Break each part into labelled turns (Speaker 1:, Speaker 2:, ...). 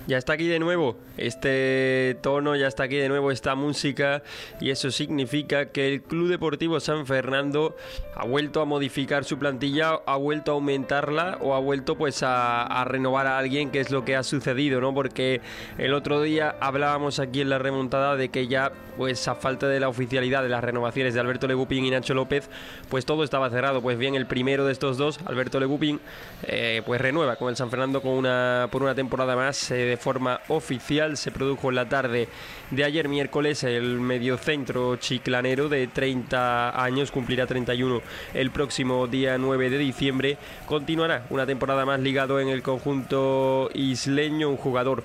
Speaker 1: Ya está aquí de nuevo este tono, ya está aquí de nuevo esta música, y eso significa que el Club Deportivo San Fernando ha vuelto a modificar su plantilla, ha vuelto a aumentarla o ha vuelto pues a renovar a alguien, que es lo que ha sucedido, ¿no? Porque el otro día hablábamos aquí en la remontada de que ya pues a falta de la oficialidad de las renovaciones de Alberto Legupín y Nacho López, pues todo estaba cerrado. Pues bien, el primero de estos dos, Alberto Legupín, pues renueva con el San Fernando por una temporada más de forma oficial. Se produjo en la tarde de ayer miércoles. El mediocentro chiclanero de 30 años cumplirá 31 el próximo día 9 de diciembre. Continuará una temporada más ligado en el conjunto isleño, un jugador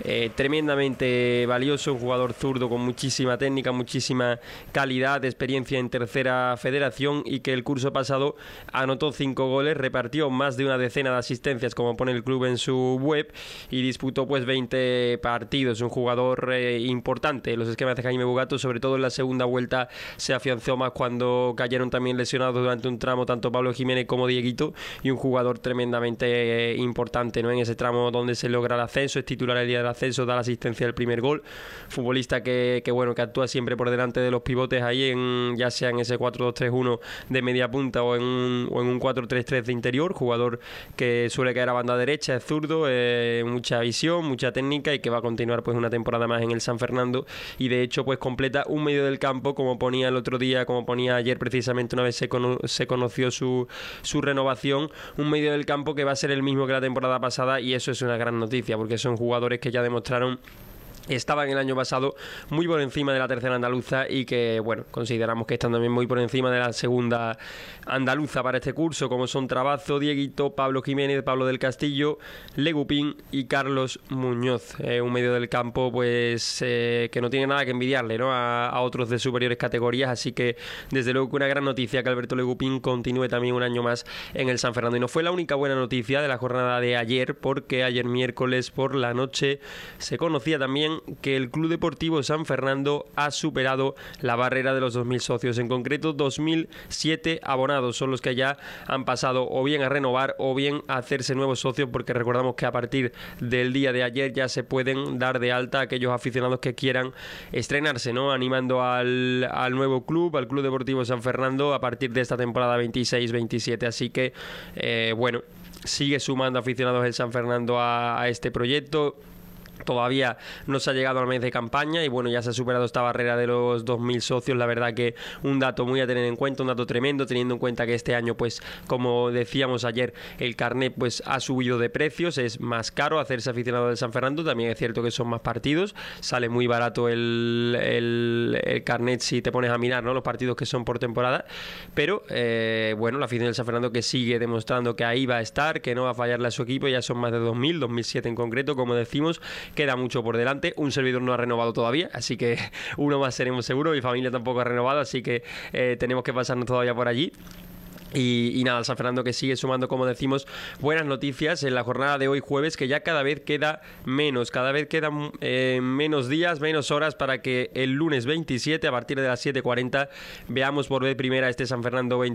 Speaker 1: tremendamente valioso, un jugador zurdo con muchísima técnica, muchísima calidad, experiencia en tercera federación, y que el curso pasado anotó 5 goles, repartió más de una decena de asistencias, como pone el club en su web, y disputó pues 20 partidos. Un jugador importante en los esquemas de Jaime Bugato, sobre todo en la segunda vuelta se afianzó más cuando cayeron también lesionados durante un tramo tanto Pablo Jiménez como Dieguito, y un jugador tremendamente importante, ¿no? En ese tramo donde se logra el ascenso, es titular el día del ascenso, da la asistencia del primer gol. Futbolista que bueno, que actúa siempre por delante de los pivotes ahí, ya sea en ese 4-2-3-1 de media punta o en un 4-3-3 de interior. Jugador que suele caer a banda derecha, es zurdo, mucha visión, mucha técnica, y que va a continuar pues una temporada más en el San Fernando, y de hecho pues completa un medio del campo, como ponía el otro día, como ponía ayer precisamente, una vez se conoció su renovación, un medio del campo que va a ser el mismo que la temporada pasada, y eso es una gran noticia, porque son jugadores que ya demostraron estaban el año pasado muy por encima de la tercera andaluza, y que bueno, consideramos que están también muy por encima de la segunda andaluza para este curso, como son Trabazo, Dieguito, Pablo Jiménez, Pablo del Castillo, Legupín y Carlos Muñoz. Un medio del campo pues que no tiene nada que envidiarle, ¿no? a otros de superiores categorías, así que desde luego que una gran noticia que Alberto Legupín continúe también un año más en el San Fernando. Y no fue la única buena noticia de la jornada de ayer, porque ayer miércoles por la noche se conocía también que el Club Deportivo San Fernando ha superado la barrera de los 2.000 socios. En concreto, 2.007 abonados son los que ya han pasado o bien a renovar o bien a hacerse nuevos socios, porque recordamos que a partir del día de ayer ya se pueden dar de alta aquellos aficionados que quieran estrenarse, ¿no? Animando al nuevo club, al Club Deportivo San Fernando, a partir de esta temporada 26-27. Así que, bueno, sigue sumando aficionados el San Fernando a este proyecto. Todavía no se ha llegado al mes de campaña, y bueno, ya se ha superado esta barrera de los 2.000 socios. La verdad que un dato muy a tener en cuenta, un dato tremendo, teniendo en cuenta que este año, pues como decíamos ayer, el carnet pues ha subido de precios, es más caro hacerse aficionado del San Fernando. También es cierto que son más partidos, sale muy barato el carnet si te pones a mirar, ¿no?, los partidos que son por temporada, pero bueno, la afición del San Fernando que sigue demostrando que ahí va a estar, que no va a fallarle a su equipo. Ya son más de 2.000, 2.007 en concreto, como decimos. Queda mucho por delante. Un servidor no ha renovado todavía, así que uno más seremos seguros. Mi familia tampoco ha renovado, así que tenemos que pasarnos todavía por allí. Y nada, el San Fernando que sigue sumando, como decimos, buenas noticias en la jornada de hoy jueves, que ya cada vez queda menos, cada vez quedan menos días, menos horas para que el lunes 27 a partir de las 7:40 veamos por vez primera este San Fernando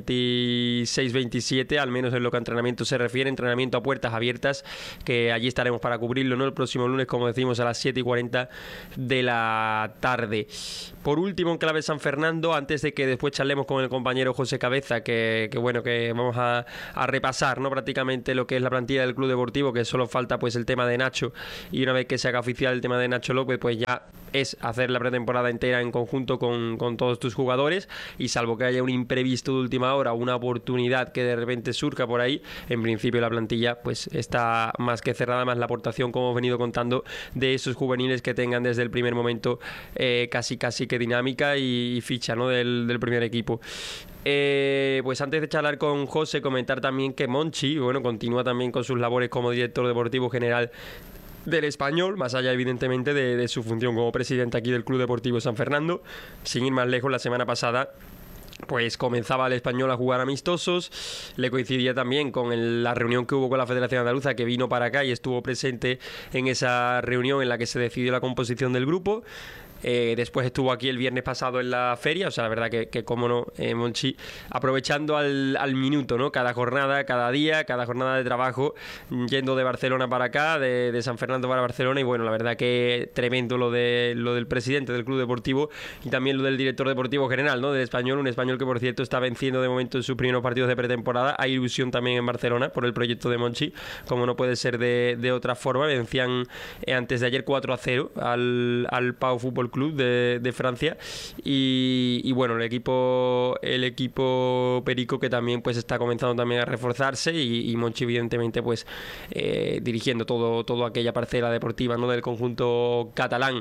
Speaker 1: 26-27, al menos en lo que a entrenamiento se refiere, entrenamiento a puertas abiertas, que allí estaremos para cubrirlo, ¿no?, el próximo lunes, como decimos, a las 7:40 de la tarde. Por último, en clave San Fernando, antes de que después charlemos con el compañero José Cabeza, que bueno, que vamos a repasar, ¿no?, prácticamente lo que es la plantilla del Club Deportivo, que solo falta pues el tema de Nacho, y una vez que se haga oficial el tema de Nacho López, pues ya es hacer la pretemporada entera en conjunto con todos tus jugadores, y salvo que haya un imprevisto de última hora, una oportunidad que de repente surja por ahí, en principio la plantilla pues está más que cerrada, más la aportación, como hemos venido contando, de esos juveniles que tengan desde el primer momento casi que dinámica y ficha, ¿no?, del primer equipo. Pues antes de charlar con José, comentar también que Monchi, bueno, continúa también con sus labores como director deportivo general del Español, más allá evidentemente de su función como presidente aquí del Club Deportivo San Fernando. Sin ir más lejos, la semana pasada pues comenzaba el Español a jugar amistosos, le coincidía también con la reunión que hubo con la Federación Andaluza, que vino para acá y estuvo presente en esa reunión en la que se decidió la composición del grupo. Después estuvo aquí el viernes pasado en la feria, o sea, la verdad que cómo no, Monchi, aprovechando al minuto, ¿no? Cada jornada, cada día, cada jornada de trabajo, yendo de Barcelona para acá, de San Fernando para Barcelona, y bueno, la verdad que tremendo lo del presidente del club deportivo y también lo del director deportivo general, ¿no? Del Español, un Español que por cierto está venciendo de momento en sus primeros partidos de pretemporada. Hay ilusión también en Barcelona por el proyecto de Monchi, como no puede ser de otra forma. Vencían antes de ayer 4-0 al Pau Fútbol Club de Francia, y bueno, el equipo perico, que también pues está comenzando también a reforzarse, y Monchi evidentemente pues dirigiendo toda aquella parcela deportiva, ¿no? Del conjunto catalán.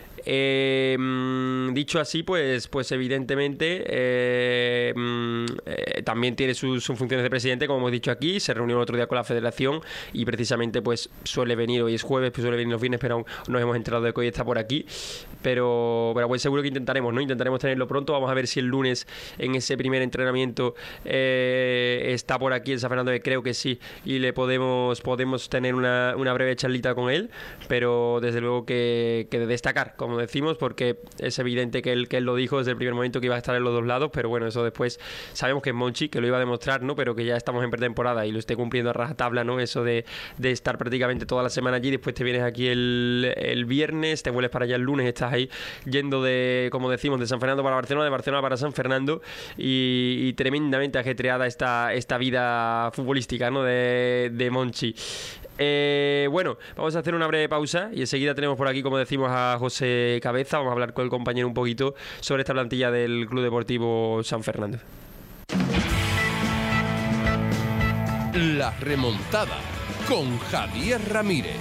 Speaker 1: Dicho así, pues evidentemente también tiene sus funciones de presidente, como hemos dicho aquí. Se reunió el otro día con la federación y precisamente pues suele venir, hoy es jueves, pues suele venir los viernes, pero aún no nos hemos enterado de que hoy está por aquí, pero pues seguro que intentaremos tenerlo pronto. Vamos a ver si el lunes en ese primer entrenamiento está por aquí en San Fernando, que creo que sí, y le podemos tener una breve charlita con él, pero desde luego que de destacar, como decimos, porque es evidente que él lo dijo desde el primer momento, que iba a estar en los dos lados, pero bueno, eso después sabemos que es Monchi, que lo iba a demostrar, ¿no? Pero que ya estamos en pretemporada y lo esté cumpliendo a rajatabla, ¿no? Eso de estar prácticamente toda la semana allí, después te vienes aquí el viernes, te vuelves para allá el lunes, estás ahí yendo como decimos, de San Fernando para Barcelona, de Barcelona para San Fernando, y tremendamente ajetreada esta vida futbolística, ¿no? de Monchi. Bueno, vamos a hacer una breve pausa y enseguida tenemos por aquí, como decimos, a José Cabeza. Vamos a hablar con el compañero un poquito sobre esta plantilla del Club Deportivo San Fernando.
Speaker 2: La remontada con Javier Ramírez.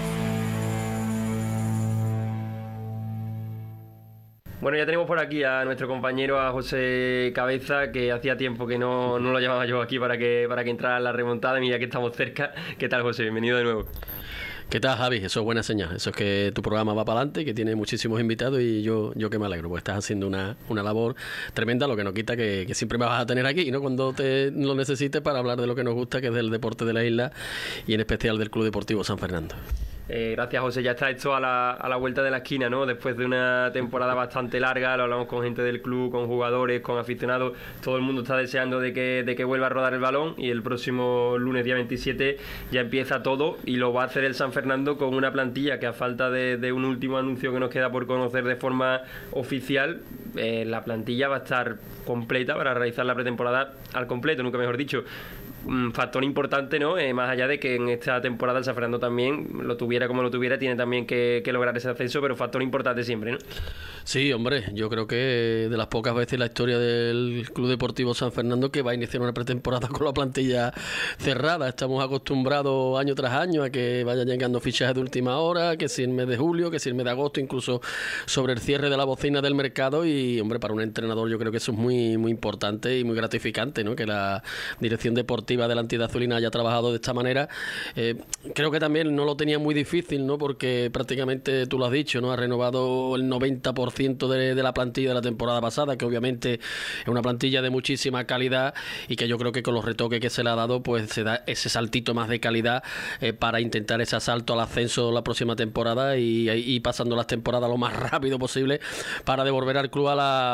Speaker 1: Bueno, ya tenemos por aquí a nuestro compañero, a José Cabeza, que hacía tiempo que no lo llamaba yo aquí para que entrara en la remontada. Mira que estamos cerca. ¿Qué tal, José? Bienvenido de nuevo.
Speaker 3: ¿Qué tal, Javi? Eso es buena señal. Eso es que tu programa va para adelante, que tiene muchísimos invitados, y yo que me alegro, porque estás haciendo una labor tremenda, lo que no quita que siempre me vas a tener aquí, ¿no? Cuando te lo necesites, para hablar de lo que nos gusta, que es del deporte de la isla y en especial del Club Deportivo San Fernando.
Speaker 1: Gracias, José. Ya está esto a la vuelta de la esquina, ¿no? Después de una temporada bastante larga, lo hablamos con gente del club, con jugadores, con aficionados. Todo el mundo está deseando de que vuelva a rodar el balón, y el próximo lunes, día 27, ya empieza todo, y lo va a hacer el San Fernando con una plantilla que, a falta de un último anuncio que nos queda por conocer de forma oficial, la plantilla va a estar completa para realizar la pretemporada al completo, nunca mejor dicho. Un factor importante, ¿no? Más allá de que en esta temporada el San Fernando también lo tuviera como lo tuviera, tiene también que lograr ese ascenso, pero factor importante siempre, ¿no?
Speaker 3: Sí, hombre, yo creo que de las pocas veces en la historia del Club Deportivo San Fernando que va a iniciar una pretemporada con la plantilla cerrada. Estamos acostumbrados año tras año a que vayan llegando fichajes de última hora, que si el mes de julio, que si el mes de agosto, incluso sobre el cierre de la bocina del mercado, y hombre, para un entrenador yo creo que eso es muy, muy importante y muy gratificante, ¿no? Que la dirección deportiva de la entidad azulina haya trabajado de esta manera. Creo que también no lo tenía muy difícil, ¿no? Porque prácticamente, tú lo has dicho, ¿no? Ha renovado el 90% de la plantilla de la temporada pasada, que obviamente es una plantilla de muchísima calidad, y que yo creo que con los retoques que se le ha dado, pues se da ese saltito más de calidad para intentar ese asalto al ascenso la próxima temporada, y pasando las temporadas lo más rápido posible para devolver al club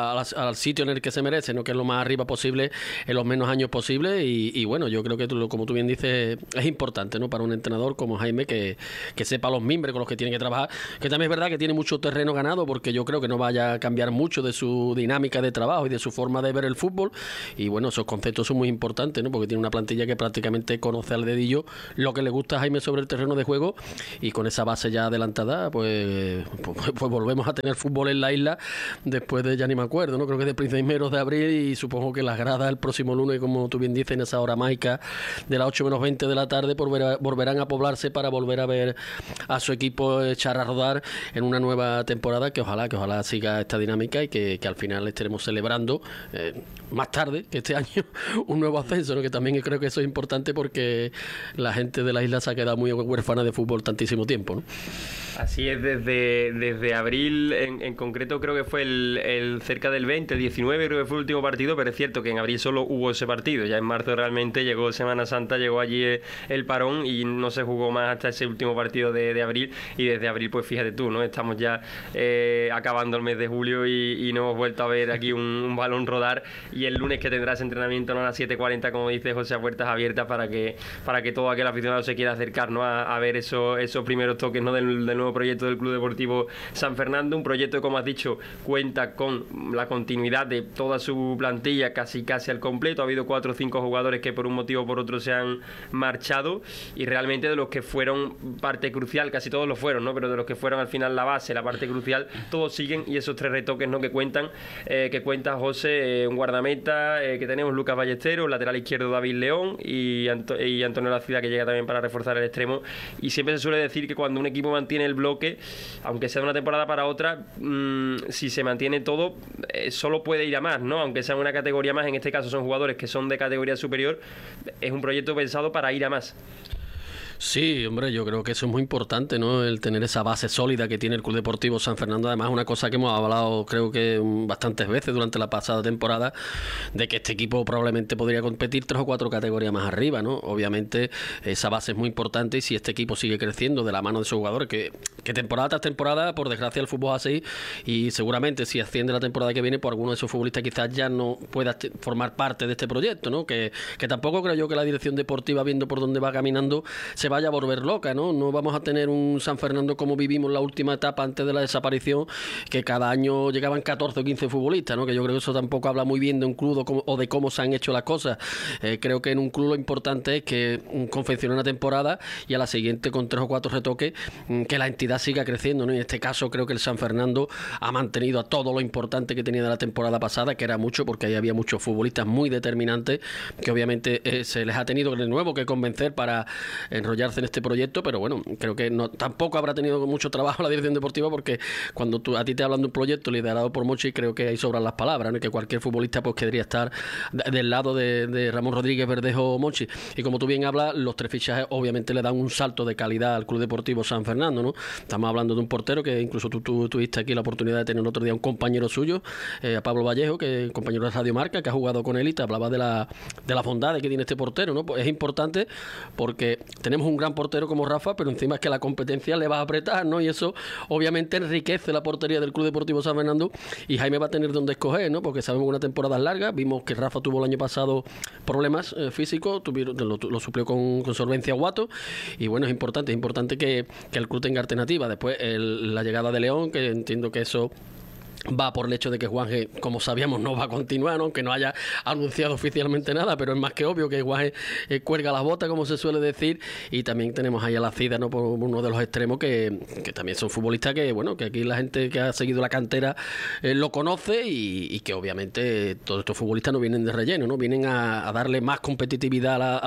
Speaker 3: al sitio en el que se merece, ¿no? Que es lo más arriba posible en los menos años posibles. Y bueno, yo creo que como tú bien dices, es importante, ¿no? Para un entrenador como Jaime que sepa los mimbres con los que tiene que trabajar, que también es verdad que tiene mucho terreno ganado, porque yo creo que no vaya a cambiar mucho de su dinámica de trabajo y de su forma de ver el fútbol. Y bueno, esos conceptos son muy importantes, ¿no? Porque tiene una plantilla que prácticamente conoce al dedillo lo que le gusta a Jaime sobre el terreno de juego, y con esa base ya adelantada, pues volvemos a tener fútbol en la isla después de, ya ni me acuerdo, ¿no? Creo que de primeros de abril, y supongo que las gradas el próximo lunes, como tú bien dices, en esa hora mágica de las 8 menos 20 de la tarde, volverán a poblarse para volver a ver a su equipo echar a rodar en una nueva temporada, que ojalá siga esta dinámica, y que al final estaremos celebrando más tarde que este año un nuevo ascenso, ¿no? Que también creo que eso es importante, porque la gente de la isla se ha quedado muy huérfana de fútbol tantísimo tiempo, ¿no?
Speaker 1: Así es, desde abril en concreto, creo que fue el cerca del 20, el 19 creo que fue el último partido, pero es cierto que en abril solo hubo ese partido. Ya en marzo realmente llegó Semana Santa, llegó allí el parón, y no se jugó más hasta ese último partido de abril, y desde abril, pues fíjate tú, ¿no? Estamos ya acabando acabando el mes de julio y no hemos vuelto a ver aquí un balón rodar, y el lunes que tendrás entrenamiento, ¿no?, a las 7:40, como dice José, a puertas abiertas para que todo aquel aficionado se quiera acercar, ¿no?, a ver esos primeros toques, ¿no?, del nuevo proyecto del Club Deportivo San Fernando, un proyecto que, como has dicho, cuenta con la continuidad de toda su plantilla casi al completo. Ha habido 4 o 5 jugadores que por un motivo o por otro se han marchado, y realmente de los que fueron parte crucial, casi todos lo fueron, ¿no?, pero de los que fueron al final la base, la parte crucial, todos siguen, y esos 3 retoques, ¿no?, que cuenta José, un guardameta que tenemos, Lucas Ballesteros, lateral izquierdo David León y Antonio Lacida, que llega también para reforzar el extremo. Y siempre se suele decir que cuando un equipo mantiene el bloque, aunque sea de una temporada para otra, si se mantiene todo, solo puede ir a más, ¿no?, aunque sea una categoría más. En este caso son jugadores que son de categoría superior. Es un proyecto pensado para ir a más.
Speaker 3: Sí, hombre, yo creo que eso es muy importante, ¿no? El tener esa base sólida que tiene el Club Deportivo San Fernando. Además, una cosa que hemos hablado, creo que bastantes veces durante la pasada temporada, de que este equipo probablemente podría competir 3 o 4 categorías más arriba, ¿no? Obviamente, esa base es muy importante, y si este equipo sigue creciendo de la mano de sus jugadores, que temporada tras temporada, por desgracia, el fútbol es así, y seguramente si asciende la temporada que viene, pues alguno de esos futbolistas quizás ya no pueda formar parte de este proyecto, ¿no? Que tampoco creo yo que la dirección deportiva, viendo por dónde va caminando, se vaya a volver loca, ¿no? No vamos a tener un San Fernando como vivimos la última etapa antes de la desaparición, que cada año llegaban 14 o 15 futbolistas, ¿no? Que yo creo que eso tampoco habla muy bien de un club o de cómo se han hecho las cosas. Creo que en un club lo importante es que confeccione una temporada y a la siguiente, con 3 o 4 retoques, que la entidad siga creciendo, ¿no? Y en este caso creo que el San Fernando ha mantenido a todo lo importante que tenía de la temporada pasada, que era mucho, porque ahí había muchos futbolistas muy determinantes que obviamente se les ha tenido de nuevo que convencer para enrollarse en este proyecto. Pero bueno, creo que tampoco habrá tenido mucho trabajo la dirección deportiva, porque cuando a ti te hablan de un proyecto liderado por Monchi, creo que ahí sobran las palabras, ¿no? Y que cualquier futbolista pues querría estar del lado de Ramón Rodríguez, Verdejo o Monchi. Y como tú bien hablas, los 3 fichajes obviamente le dan un salto de calidad al Club Deportivo San Fernando, ¿no? Estamos hablando de un portero que incluso tú tuviste aquí la oportunidad de tener el otro día un compañero suyo, a Pablo Vallejo, que compañero de Radio Marca, que ha jugado con él, y te hablaba de las bondades que tiene este portero, ¿no? Pues es importante porque tenemos un gran portero como Rafa, pero encima es que la competencia le va a apretar, ¿no? Y eso obviamente enriquece la portería del Club Deportivo San Fernando, y Jaime va a tener donde escoger, ¿no? Porque sabemos que una temporada es larga. Vimos que Rafa tuvo el año pasado problemas físicos, lo suplió con solvencia Guato, y bueno, es importante que el club tenga alternativa. Después la llegada de León, que entiendo que eso va por el hecho de que Juanje, como sabíamos, no va a continuar, ¿no? Aunque no haya anunciado oficialmente nada, pero es más que obvio que Juanje cuelga las botas, como se suele decir. Y también tenemos ahí a Lacida, ¿no?, por uno de los extremos, que también son futbolistas que, bueno, que aquí la gente que ha seguido la cantera lo conoce, y que obviamente todos estos futbolistas no vienen de relleno, ¿no? Vienen a darle más competitividad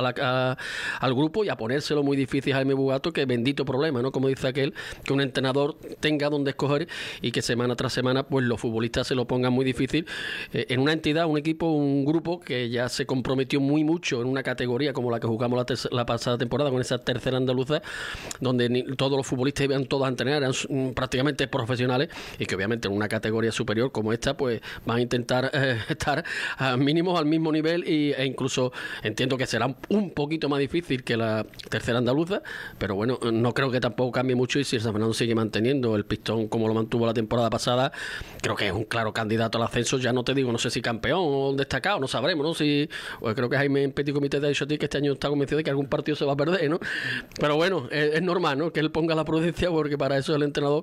Speaker 3: al grupo y a ponérselo muy difícil a Jaime Bugato, que bendito problema, ¿no? Como dice aquel, que un entrenador tenga donde escoger y que semana tras semana pues los futbolistas se lo pongan muy difícil en una entidad, un equipo, un grupo que ya se comprometió muy mucho en una categoría como la que jugamos la pasada temporada, con esa tercera andaluza, donde todos los futbolistas iban todos a entrenar, eran prácticamente profesionales, y que obviamente en una categoría superior como esta pues van a intentar estar a mínimos al mismo nivel, e incluso entiendo que será un poquito más difícil que la tercera andaluza, pero bueno, no creo que tampoco cambie mucho. Y si el San Fernando sigue manteniendo el pistón como lo mantuvo la temporada pasada, creo que es un claro candidato al ascenso. Ya no te digo, no sé si campeón o destacado, no sabremos, ¿no? Si, pues creo que Jaime en Petit Comité te ha dicho a ti que este año está convencido de que algún partido se va a perder, ¿no? Pero bueno, es normal, ¿no?, que él ponga la prudencia, porque para eso es el entrenador,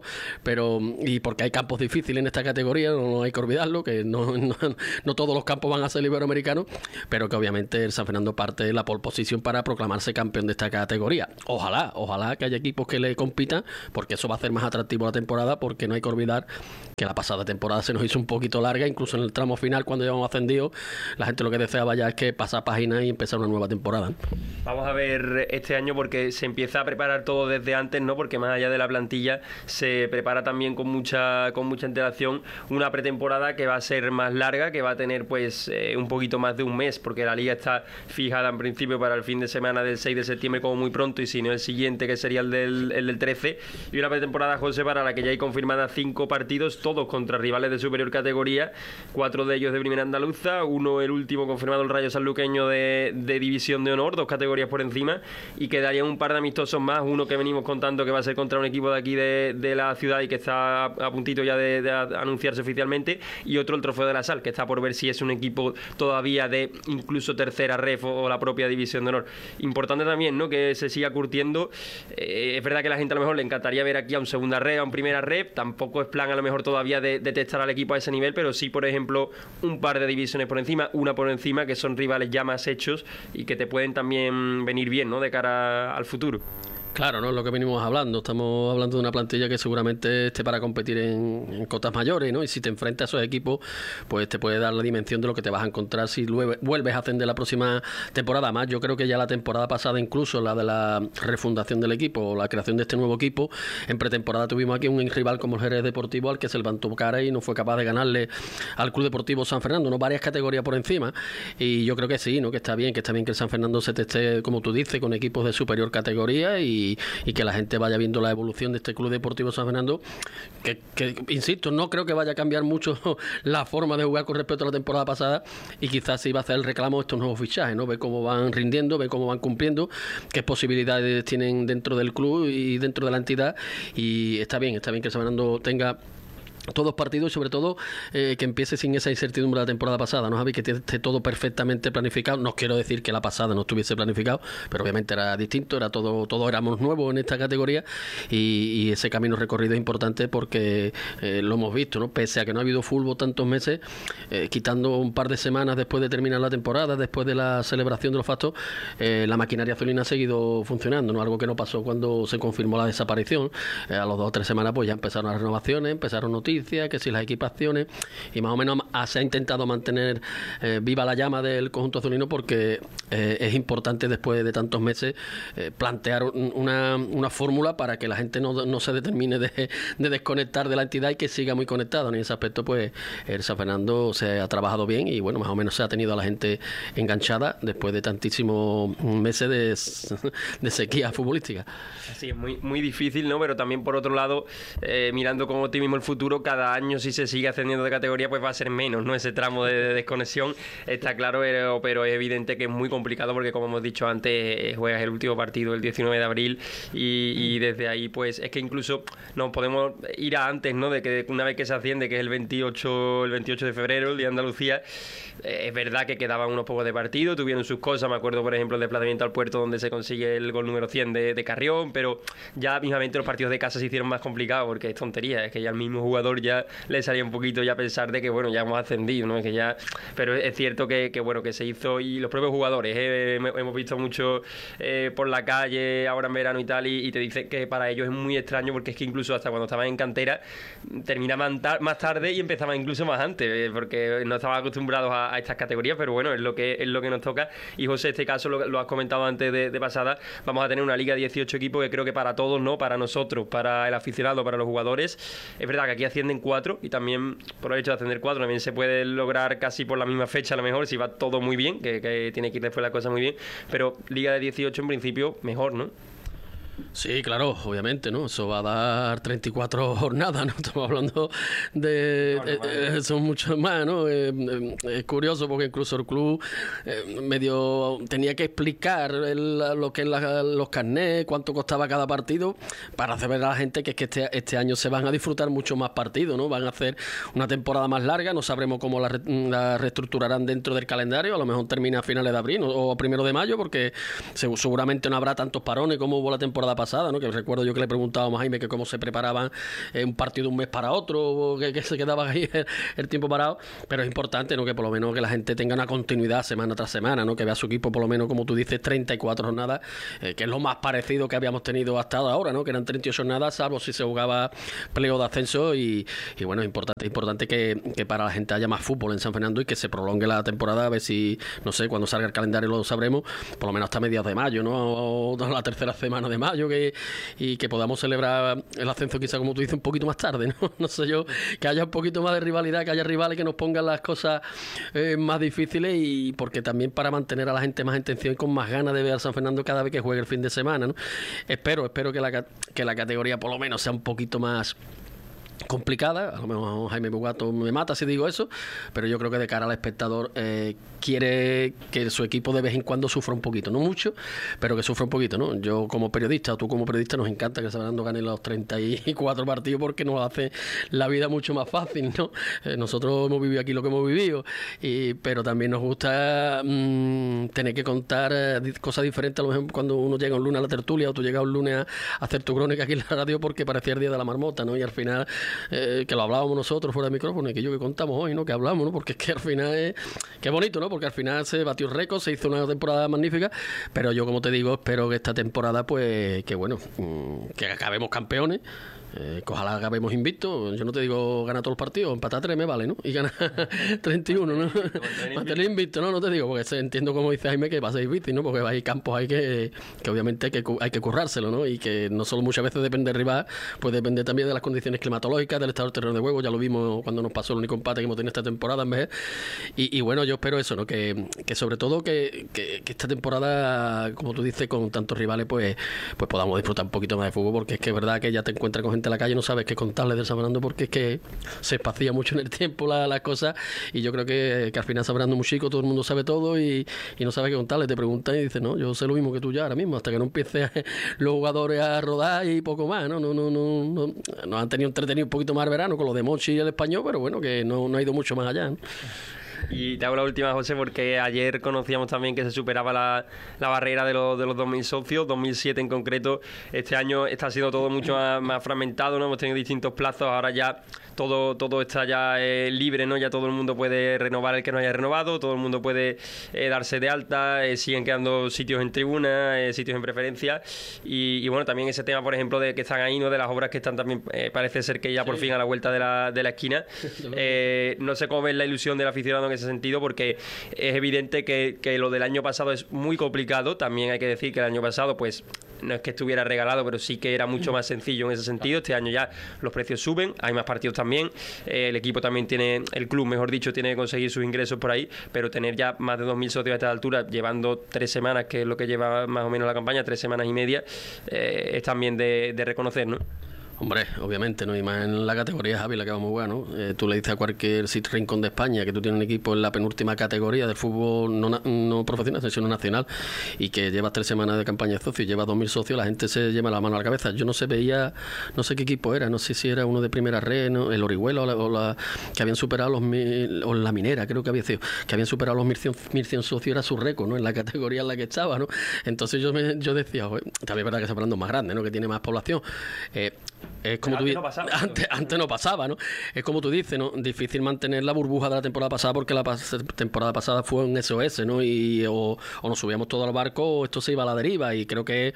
Speaker 3: y porque hay campos difíciles en esta categoría, no hay que olvidarlo, que no todos los campos van a ser iberoamericanos, pero que obviamente el San Fernando parte de la pole position para proclamarse campeón de esta categoría. Ojalá que haya equipos que le compitan, porque eso va a hacer más atractivo la temporada, porque no hay que olvidar que la pasada temporada se nos hizo un poquito larga, incluso en el tramo final, cuando llevamos ascendido, la gente lo que deseaba ya es que pasar página y empezar una nueva temporada.
Speaker 1: Vamos a ver este año, porque se empieza a preparar todo desde antes, ¿no? Porque más allá de la plantilla se prepara también con mucha antelación una pretemporada que va a ser más larga, que va a tener pues un poquito más de un mes, porque la liga está fijada en principio para el fin de semana del 6 de septiembre como muy pronto, y si no el siguiente, que sería el del 13, y una pretemporada, José, para la que ya hay confirmadas 5 partidos, todos con contra rivales de superior categoría, 4 de ellos de primera andaluza, uno el último confirmado, el Rayo Sanluqueño de División de Honor, 2 categorías por encima, y quedarían un par de amistosos más, uno que venimos contando que va a ser contra un equipo de aquí de la ciudad y que está a puntito ya de anunciarse oficialmente, y otro el Trofeo de la Sal, que está por ver si es un equipo todavía de incluso tercera ref o la propia División de Honor. Importante también, ¿no?, que se siga curtiendo. Es verdad que a la gente a lo mejor le encantaría ver aquí a un segunda ref, a un primera ref, tampoco es plan a lo mejor todavía de testar al equipo a ese nivel, pero sí, por ejemplo, un par de divisiones por encima, una por encima, que son rivales ya más hechos y que te pueden también venir bien, ¿no?, de cara al futuro.
Speaker 3: Claro, ¿no? Es lo que venimos hablando. Estamos hablando de una plantilla que seguramente esté para competir en cotas mayores, ¿no? Y si te enfrentas a esos equipos, pues te puede dar la dimensión de lo que te vas a encontrar si vuelves a ascender la próxima temporada. Más, yo creo que ya la temporada pasada, incluso la de la refundación del equipo o la creación de este nuevo equipo, en pretemporada tuvimos aquí un rival como el Jerez Deportivo al que se levantó cara y no fue capaz de ganarle al Club Deportivo San Fernando, ¿no? Varias categorías por encima. Y yo creo que sí, ¿no? Que está bien que el San Fernando se teste, como tú dices, con equipos de superior categoría y que la gente vaya viendo la evolución de este Club Deportivo San Fernando, que insisto, no creo que vaya a cambiar mucho la forma de jugar con respecto a la temporada pasada, y quizás sí va a hacer el reclamo de estos nuevos fichajes, ¿no? Ver cómo van rindiendo, ver cómo van cumpliendo, qué posibilidades tienen dentro del club y dentro de la entidad, y está bien que el San Fernando tenga todos partidos y sobre todo que empiece sin esa incertidumbre de la temporada pasada, ¿no, Javi? Que esté todo perfectamente planificado. No quiero decir que la pasada no estuviese planificado, pero obviamente era distinto, era todos éramos nuevos en esta categoría, y ese camino recorrido es importante porque lo hemos visto, ¿no? Pese a que no ha habido fútbol tantos meses, quitando un par de semanas después de terminar la temporada, después de la celebración de los factos, la maquinaria azulina ha seguido funcionando, ¿no? Algo que no pasó cuando se confirmó la desaparición. A los 2 o 3 semanas pues ya empezaron las renovaciones, empezaron noticias, que si las equipaciones, y más o menos se ha intentado mantener viva la llama del conjunto azulino, porque es importante después de tantos meses plantear una fórmula para que la gente no se determine de desconectar de la entidad y que siga muy conectado. En ese aspecto pues el San Fernando se ha trabajado bien y bueno, más o menos se ha tenido a la gente enganchada después de tantísimos meses de sequía futbolística.
Speaker 1: Sí, es muy difícil, ¿no? Pero también por otro lado, mirando con optimismo el futuro, cada año si se sigue ascendiendo de categoría pues va a ser menos, ¿no? Ese tramo de desconexión está claro, pero es evidente que es muy complicado porque, como hemos dicho antes, juegas el último partido el 19 de abril y desde ahí pues es que incluso nos podemos ir a antes, ¿no? De que una vez que se asciende, que es el 28 de febrero, el día de Andalucía, es verdad que quedaban unos pocos de partido, tuvieron sus cosas, me acuerdo por ejemplo el desplazamiento al Puerto donde se consigue el gol número 100 de Carrión, pero ya mismamente los partidos de casa se hicieron más complicados porque es tontería, es que ya el mismo jugador ya le salía un poquito ya pensar de que bueno, ya hemos ascendido, ¿no? Que ya, pero es cierto que bueno, que se hizo, y los propios jugadores, hemos visto mucho por la calle ahora en verano y tal, y te dicen que para ellos es muy extraño porque es que incluso hasta cuando estaban en cantera terminaban más tarde y empezaban incluso más antes, porque no estaban acostumbrados a estas categorías, pero bueno, es lo que nos toca. Y José, este caso lo has comentado antes de pasada, vamos a tener una liga de 18 equipos que creo que para todos, ¿no? Para nosotros, para el aficionado, para los jugadores, es verdad que aquí ascienden 4 y también por el hecho de ascender 4 también se puede lograr casi por la misma fecha a lo mejor si va todo muy bien, que tiene que ir después la cosa muy bien, pero liga de 18 en principio mejor, ¿no?
Speaker 3: Sí, claro, obviamente, ¿no? Eso va a dar 34 jornadas, ¿no? Estamos hablando de... son muchos más, ¿no? Es curioso porque incluso el club medio tenía que explicar lo que es los carnés, cuánto costaba cada partido, para hacer ver a la gente que es que este año se van a disfrutar mucho más partidos, ¿no? Van a hacer una temporada más larga, no sabremos cómo la reestructurarán dentro del calendario, a lo mejor termina a finales de abril o 1 de mayo, porque seguramente no habrá tantos parones como hubo la temporada pasada, ¿no? Que recuerdo yo que le preguntaba a Jaime que cómo se preparaban un partido de un mes para otro, o que se quedaba ahí el tiempo parado, pero es importante, ¿no? Que por lo menos que la gente tenga una continuidad semana tras semana, ¿no? Que vea su equipo por lo menos, como tú dices, 34 jornadas, que es lo más parecido que habíamos tenido hasta ahora, ¿no? Que eran 38 jornadas, salvo si se jugaba playoff de ascenso, y bueno, es importante que para la gente haya más fútbol en San Fernando y que se prolongue la temporada, a ver si, no sé, cuando salga el calendario lo sabremos, por lo menos hasta mediados de mayo, ¿no? O la tercera semana de mayo, y que podamos celebrar el ascenso quizá, como tú dices, un poquito más tarde, ¿no? No sé yo, que haya un poquito más de rivalidad, que haya rivales que nos pongan las cosas más difíciles, y porque también para mantener a la gente más en tensión y con más ganas de ver al San Fernando cada vez que juegue el fin de semana, ¿no? Espero que la categoría por lo menos sea un poquito más complicada, a lo mejor Jaime Bugato me mata si digo eso, pero yo creo que de cara al espectador quiere que su equipo de vez en cuando sufra un poquito, no mucho, pero que sufra un poquito, ¿no? Yo como periodista, o tú como periodista, nos encanta que San Fernando gane los 34 partidos porque nos hace la vida mucho más fácil, ¿no? Nosotros hemos vivido aquí lo que hemos vivido, pero también nos gusta tener que contar cosas diferentes, a lo mejor cuando uno llega un lunes a la tertulia o tú llegas un lunes a hacer tu crónica aquí en la radio porque parecía el día de la marmota, ¿no? Y al final, que lo hablábamos nosotros fuera de micrófono y que yo que contamos hoy, ¿no? Que hablamos, ¿no? Porque es que al final que bonito, ¿no? Porque al final se batió el récord, se hizo una temporada magnífica, pero yo, como te digo, espero que esta temporada, pues, que bueno, que acabemos campeones. Que ojalá acabemos invictos. Yo no te digo gana todos los partidos, empatar 3 me vale, ¿no? Y gana 31, ¿no? Mantener invicto, ¿no? No te digo, porque entiendo, como dice Jaime, que va a ser difícil, ¿no? Porque hay campos que obviamente hay que currárselo, ¿no? Y que no solo muchas veces depende del rival, pues depende también de las condiciones climatológicas, del estado del terreno de juego. Ya lo vimos cuando nos pasó el único empate que hemos tenido esta temporada en vez. Y bueno, yo espero eso, ¿no? Que sobre todo que esta temporada, como tú dices, con tantos rivales, pues podamos disfrutar un poquito más de fútbol, porque es que es verdad que ya te encuentras con gente en la calle, no sabes qué contarles de San Fernando, porque es que se espacía mucho en el tiempo las cosas, y yo creo que al final San Fernando es muy chico, todo el mundo sabe todo y no sabe qué contarles, te preguntan y dices, no, yo sé lo mismo que tú ya ahora mismo, hasta que no empiece los jugadores a rodar y poco más, ¿no? No han tenido entretenido un poquito más el verano con lo de Monchi y el Español, pero bueno, que no ha ido mucho más allá, ¿no?
Speaker 1: Y te hago la última, José, porque ayer conocíamos también que se superaba la barrera de los 2.000 socios, 2.007 en concreto. Este año está siendo todo mucho más fragmentado, ¿no? Hemos tenido distintos plazos, ahora ya todo está ya libre, ¿no? Ya todo el mundo puede renovar el que no haya renovado, todo el mundo puede darse de alta, siguen quedando sitios en tribuna, sitios en preferencia, y bueno, también ese tema, por ejemplo, de que están ahí, ¿no? De las obras que están también, parece ser que ya por fin a la vuelta de la esquina. No sé cómo ves la ilusión del aficionado en ese sentido, porque es evidente que lo del año pasado es muy complicado. También hay que decir que el año pasado, pues, no es que estuviera regalado, pero sí que era mucho más sencillo en ese sentido. Este año ya los precios suben, hay más partidos también, el equipo también el club, mejor dicho, tiene que conseguir sus ingresos por ahí, pero tener ya más de 2.000 socios a esta altura, llevando 3 semanas, que es lo que lleva más o menos la campaña, 3 semanas y media, es también de reconocer, ¿no?
Speaker 3: Hombre, obviamente, ¿no? Y más en la categoría, Javi, la que va muy buena, ¿no? Tú le dices a cualquier rincón de España que tú tienes un equipo en la penúltima categoría del fútbol no profesional, sino nacional, y que llevas 3 semanas de campaña de socios, llevas 2.000 socios, la gente se lleva la mano a la cabeza. Yo no sé qué equipo era, no sé si era uno de primera red, ¿no? El Orihuela o que habían superado los 1.000, o la Minera, creo que había sido, que habían superado los 1.100 socios, era su récord, ¿no? En la categoría en la que estaba, ¿no? Entonces yo decía, también es verdad que San Fernando es más grande, ¿no? Que tiene más población. Es como antes no pasaba, ¿no? Es como tú dices, ¿no? Difícil mantener la burbuja de la temporada pasada, porque la temporada pasada fue un SOS, ¿no? O nos subíamos todos al barco o esto se iba a la deriva, y creo que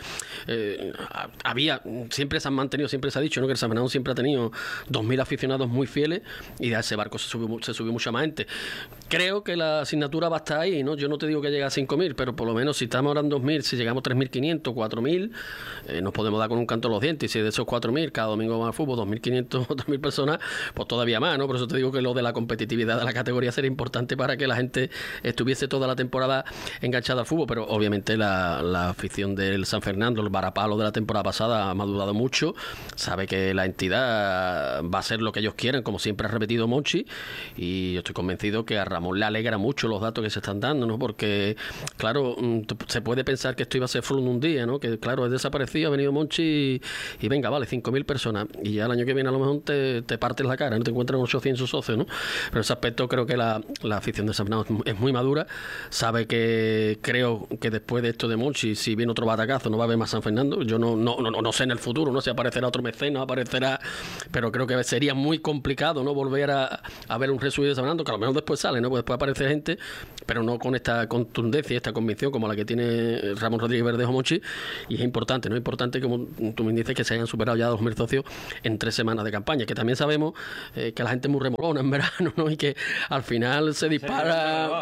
Speaker 3: siempre se han mantenido, siempre se ha dicho, ¿no? Que el San Fernando siempre ha tenido 2.000 aficionados muy fieles, y a ese barco se subió mucha más gente. Creo que la asignatura va a estar ahí, ¿no? Yo no te digo que llegue a 5.000, pero por lo menos si estamos ahora en 2.000, si llegamos a 3.500, 4.000, nos podemos dar con un canto a los dientes. Y si de esos 4.000 cada domingo va al fútbol 2.500 o 3.000 personas, pues todavía más, ¿no? Por eso te digo que lo de la competitividad de la categoría sería importante para que la gente estuviese toda la temporada enganchada al fútbol. Pero obviamente la afición del San Fernando, el varapalo de la temporada pasada, ha madurado mucho, sabe que la entidad va a ser lo que ellos quieran, como siempre ha repetido Monchi, y yo estoy convencido que a Ramón le alegra mucho los datos que se están dando, ¿no? Porque, claro, se puede pensar que esto iba a ser solo en un día, ¿no? Que, claro, es desaparecido, ha venido Monchi y venga, vale, 5.000 personas, y ya el año que viene a lo mejor te partes la cara, no te encuentras con 800 socios, ¿no? Pero en ese aspecto creo que la afición de San Fernando es muy madura, sabe que creo que después de esto de Monchi, si viene otro batacazo, no va a haber más San Fernando. Yo no sé en el futuro, no sé, aparecerá otro mecenas, pero creo que sería muy complicado, ¿no? Volver a ver un resurgir de San Fernando, que a lo mejor después sale, ¿no? Pues después aparece gente, pero no con esta contundencia, esta convicción como la que tiene Ramón Rodríguez Verdejo Monchi, y es importante, ¿no? Es importante, como tú me dices, que se hayan superado ya 2.000 socios en 3 semanas de campaña, que también sabemos que la gente es muy remolona en verano, ¿no? Y que al final se dispara.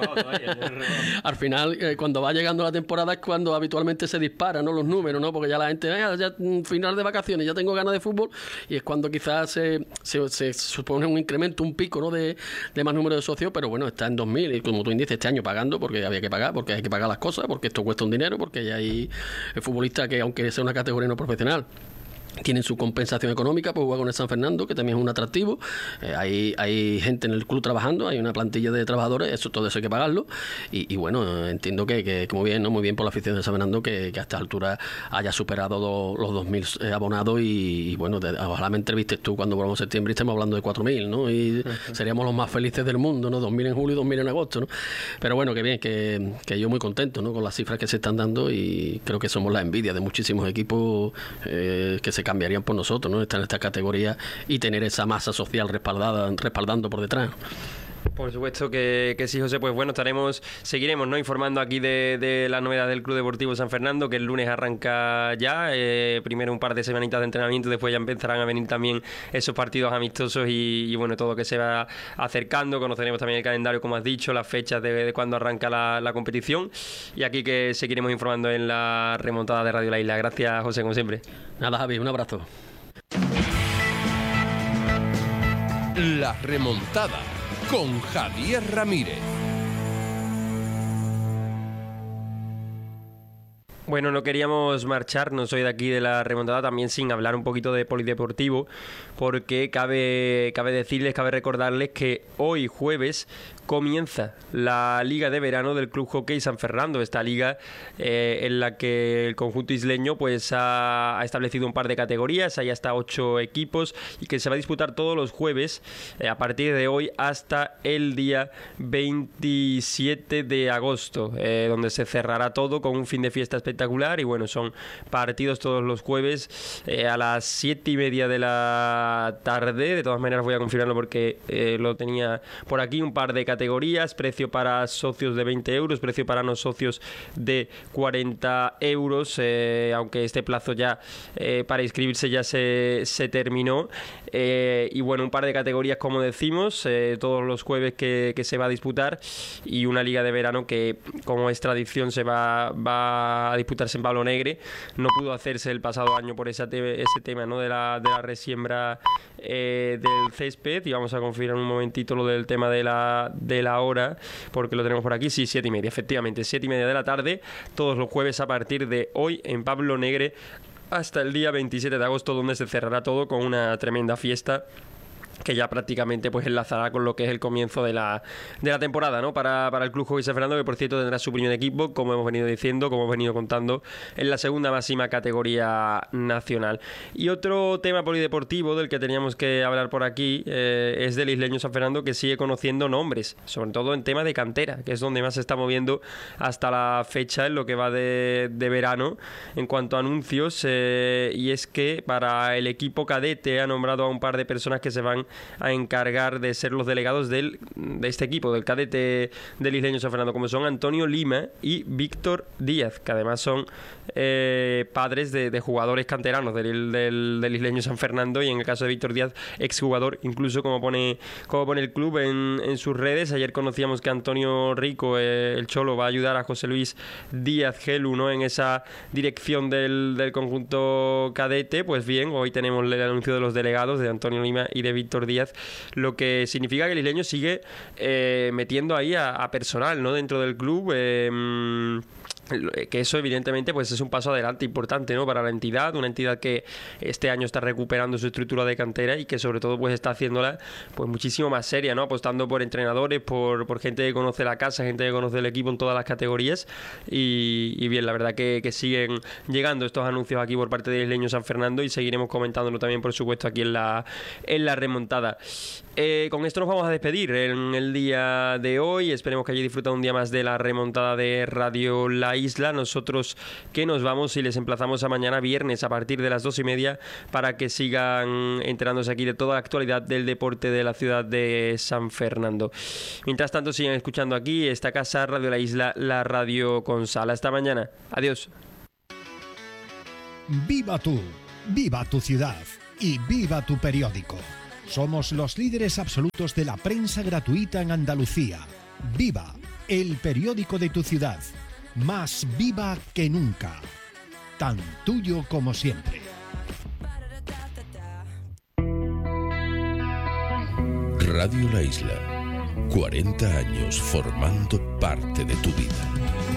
Speaker 3: Al final, cuando va llegando la temporada es cuando habitualmente se dispara, ¿no? Los números, ¿no? Porque ya la gente, ya final de vacaciones, ya tengo ganas de fútbol, y es cuando quizás se supone un incremento, un pico, ¿no? De más número de socios, pero bueno, está en 2.000, y como tú dices, este año pagando, porque había que pagar, porque hay que pagar las cosas, porque esto cuesta un dinero, porque ya hay futbolistas que, aunque sea una categoría no profesional, tienen su compensación económica por jugar con el San Fernando, que también es un atractivo. Hay gente en el club trabajando, hay una plantilla de trabajadores, todo eso hay que pagarlo. Y bueno, entiendo que muy bien, ¿no? Muy bien por la afición de San Fernando que a esta altura haya superado los 2.000 abonados. Y bueno, ojalá me entrevistes tú cuando volvamos en septiembre y estemos hablando de 4.000, ¿no? Y seríamos los más felices del mundo, ¿no? 2.000 en julio y 2.000 en agosto, ¿no? Pero bueno, que bien, que yo muy contento, ¿no? Con las cifras que se están dando, y creo que somos la envidia de muchísimos equipos que se cambiarían por nosotros, ¿no? Estar en esta categoría y tener esa masa social respaldando por detrás.
Speaker 1: Por supuesto que sí, José. Pues bueno, seguiremos, ¿no?, informando aquí de la novedad del Club Deportivo San Fernando, que el lunes arranca ya. Primero un par de semanitas de entrenamiento, después ya empezarán a venir también esos partidos amistosos y bueno, todo que se va acercando. Conoceremos también el calendario, como has dicho, las fechas de cuando arranca la competición. Y aquí que seguiremos informando en la remontada de Radio La Isla. Gracias, José, como siempre.
Speaker 3: Nada, Javi, un abrazo.
Speaker 2: La remontada con Javier Ramírez.
Speaker 1: Bueno, no queríamos marcharnos hoy de aquí de la remontada también sin hablar un poquito de polideportivo, porque cabe recordarles que hoy jueves comienza la Liga de Verano del Club Hockey San Fernando, esta liga en la que el conjunto isleño pues ha establecido un par de categorías, hay hasta 8 equipos y que se va a disputar todos los jueves a partir de hoy hasta el día 27 de agosto, donde se cerrará todo con un fin de fiesta espectacular. Y bueno, son partidos todos los jueves a las 7:30 de la tarde. De todas maneras voy a confirmarlo porque lo tenía por aquí. Un par de categorías: precio para socios de 20 euros, precio para no socios de 40 euros, aunque este plazo ya para inscribirse ya se terminó. Y bueno, un par de categorías, como decimos, todos los jueves que se va a disputar, y una liga de verano que, como es tradición, se va a disputarse en Pablo Negre. No pudo hacerse el pasado año por ese tema, ¿no?, de la resiembra del césped, y vamos a confirmar un momentito lo del tema de la hora, porque lo tenemos por aquí. Sí, 7:30, efectivamente, 7:30 de la tarde, todos los jueves a partir de hoy en Pablo Negre, hasta el día 27 de agosto, donde se cerrará todo con una tremenda fiesta que ya prácticamente pues enlazará con lo que es el comienzo de la temporada, ¿no?, para el Club Hockey San Fernando, que por cierto tendrá su primer equipo, como hemos venido diciendo, como hemos venido contando, en la segunda máxima categoría nacional. Y otro tema polideportivo del que teníamos que hablar por aquí es del isleño San Fernando, que sigue conociendo nombres, sobre todo en tema de cantera, que es donde más se está moviendo hasta la fecha en lo que va de verano en cuanto a anuncios, y es que para el equipo cadete ha nombrado a un par de personas que se van a encargar de ser los delegados de este equipo, del cadete del isleño San Fernando, como son Antonio Lima y Víctor Díaz, que además son padres de jugadores canteranos del isleño San Fernando, y en el caso de Víctor Díaz, exjugador, incluso, como pone el club en sus redes. Ayer conocíamos que Antonio Rico, el Cholo, va a ayudar a José Luis Díaz Gelu, ¿no?, en esa dirección del conjunto cadete. Pues bien, hoy tenemos el anuncio de los delegados de Antonio Lima y de Víctor Díaz, lo que significa que el isleño sigue metiendo ahí a personal, ¿no?, dentro del club, que eso evidentemente pues es un paso adelante importante, ¿no?, para la entidad, una entidad que este año está recuperando su estructura de cantera y que sobre todo pues está haciéndola pues muchísimo más seria, ¿no?, apostando por entrenadores, por gente que conoce la casa, gente que conoce el equipo en todas las categorías, y bien, la verdad que siguen llegando estos anuncios aquí por parte del isleño San Fernando, y seguiremos comentándolo también, por supuesto, aquí en la remontada. Con esto nos vamos a despedir en el día de hoy. Esperemos que hayáis disfrutado un día más de la remontada de Radio La Isla. Nosotros que nos vamos y les emplazamos a mañana viernes a partir de las 2:30 para que sigan enterándose aquí de toda la actualidad del deporte de la ciudad de San Fernando. Mientras tanto, sigan escuchando aquí esta casa, Radio La Isla, la radio con sal. Hasta mañana. Adiós.
Speaker 4: Viva tú, viva tu ciudad y viva tu periódico. Somos los líderes absolutos de la prensa gratuita en Andalucía. Viva, el periódico de tu ciudad. Más viva que nunca. Tan tuyo como siempre.
Speaker 2: Radio La Isla. 40 años formando parte de tu vida.